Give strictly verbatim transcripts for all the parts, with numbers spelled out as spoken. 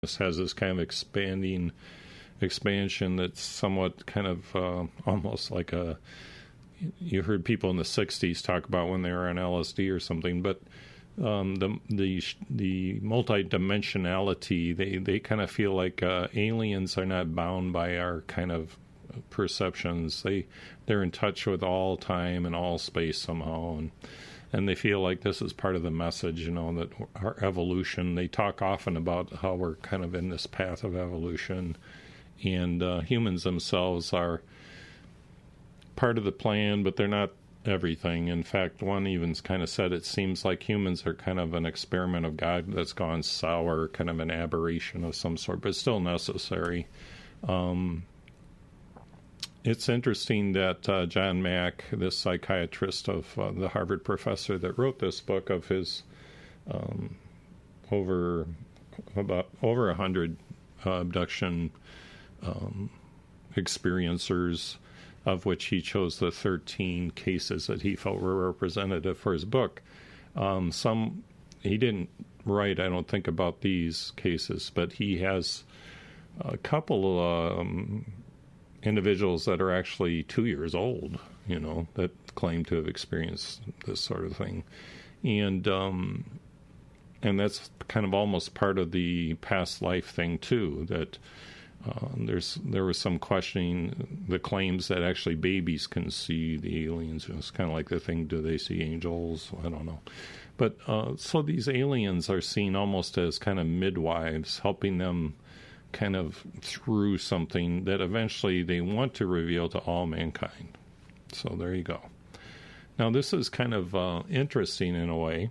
This has this kind of expanding expansion that's somewhat kind of uh, almost like a, you heard people in the sixties talk about when they were on L S D or something, but um, the the the multidimensionality, they, they kind of feel like uh, aliens are not bound by our kind of perceptions. They, they're in touch with all time and all space somehow, and and they feel like this is part of the message, you know, that our evolution, they talk often about how we're kind of in this path of evolution, and uh, humans themselves are part of the plan, but they're not everything. In fact, one even kind of said it seems like humans are kind of an experiment of God that's gone sour, kind of an aberration of some sort, but still necessary. Um, It's interesting that uh, John Mack, this psychiatrist of uh, the Harvard professor that wrote this book of his um, over about over a hundred uh, abduction um, experiencers, of which he chose the thirteen cases that he felt were representative for his book. Um, some he didn't write, I don't think, about these cases, but he has a couple of um, individuals that are actually two years old, you know, that claim to have experienced this sort of thing. And um, and that's kind of almost part of the past life thing, too, that uh, there's there was some questioning the claims that actually babies can see the aliens. It's kind of like the thing, do they see angels? I don't know. But uh, so these aliens are seen almost as kind of midwives, helping them kind of through something that eventually they want to reveal to all mankind. So there you go. Now this is kind of uh, interesting in a way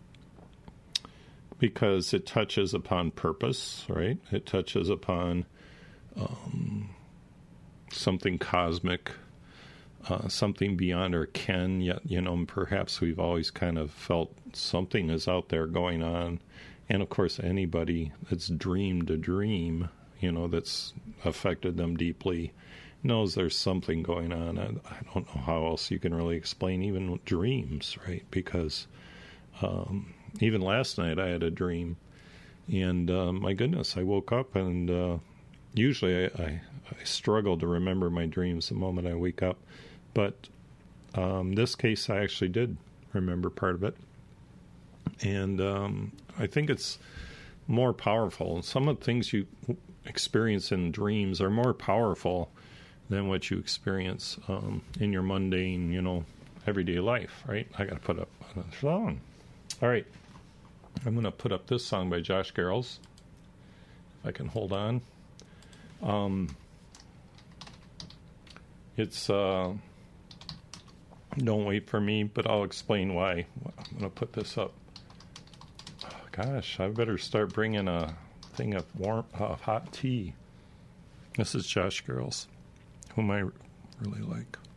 because it touches upon purpose, right? It touches upon um, something cosmic, uh, something beyond our ken, yet, you know, perhaps we've always kind of felt something is out there going on. And, of course, anybody that's dreamed a dream, you know, that's affected them deeply, knows there's something going on. I, I don't know how else you can really explain even dreams, right? Because um, even last night I had a dream, and uh, my goodness, I woke up, and uh, usually I, I, I struggle to remember my dreams the moment I wake up. But um, this case, I actually did remember part of it. And um, I think it's more powerful. Some of the things you experience in dreams are more powerful than what you experience um, in your mundane, you know, everyday life, right? I got to put up a song. All right. I'm going to put up this song by Josh Garrels, if I can hold on. Um, it's uh, Don't Wait for Me, but I'll explain why. I'm going to put this up. Gosh, I better start bringing a thing of warm, uh, hot tea. This is Josh Garrels, whom I really like.